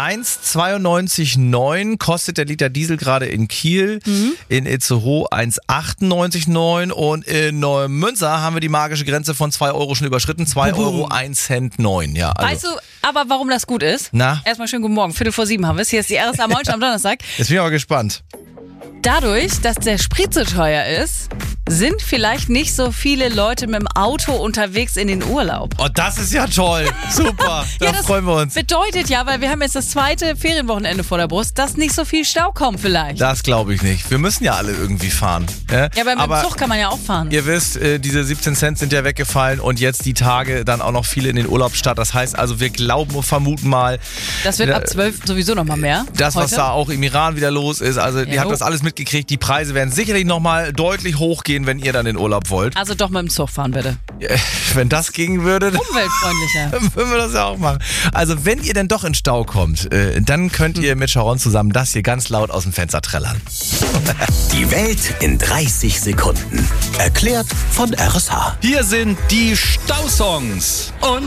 1,92,9 kostet der Liter Diesel gerade in Kiel, in Itzehoe 1,98,9 und in Neumünster haben wir die magische Grenze von 2 Euro schon überschritten, 2 Euro 1 Cent 9. Ja, also. Weißt du aber, warum das gut ist? Na? Erstmal schönen guten Morgen, 6:45 haben wir es. Hier ist die RSA Moin am Donnerstag. Jetzt bin ich aber gespannt. Dadurch, dass der Sprit so teuer ist, sind vielleicht nicht so viele Leute mit dem Auto unterwegs in den Urlaub. Oh, das ist ja toll. Super. Da das freuen wir uns. Bedeutet ja, weil wir haben jetzt das zweite Ferienwochenende vor der Brust, dass nicht so viel Stau kommt vielleicht. Das glaube ich nicht. Wir müssen ja alle irgendwie fahren. Ja, Ja, aber mit dem Zug kann man ja auch fahren. Ihr wisst, diese 17 Cent sind ja weggefallen und jetzt die Tage dann auch noch viele in den Urlaub statt. Das heißt also, wir glauben und vermuten mal, Das wird ab 12 sowieso nochmal mehr. das, was heute. da auch im Iran wieder los ist, also ihr habt das alles mitgekriegt. Die Preise werden sicherlich nochmal deutlich hochgehen, wenn ihr dann in Urlaub wollt. Also doch mit dem Zug fahren, bitte. Wenn das gehen würde, dann Umweltfreundlicher. würden wir das ja auch machen. Also wenn ihr denn doch in Stau kommt, dann könnt ihr mit Sharon zusammen das hier ganz laut aus dem Fenster trällern. Die Welt in 30 Sekunden. Erklärt von RSH. Hier sind die Stausongs. Und